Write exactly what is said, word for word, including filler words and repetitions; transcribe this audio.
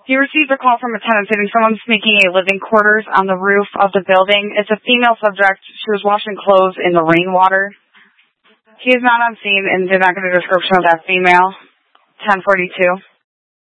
He received a call from a tenant stating someone's making a living quarters on the roof of the building. It's a female subject. She was washing clothes in the rainwater. He is not on scene and did not get a description of that female. ten forty-two.